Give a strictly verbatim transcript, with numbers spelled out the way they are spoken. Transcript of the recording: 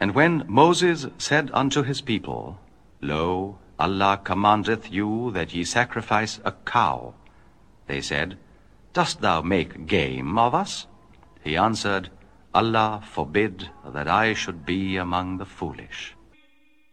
And when Moses said unto his people, Lo, Allah commandeth you that ye sacrifice a cow, they said, Dost thou make game of us? He answered, Allah forbid that I should be among the foolish.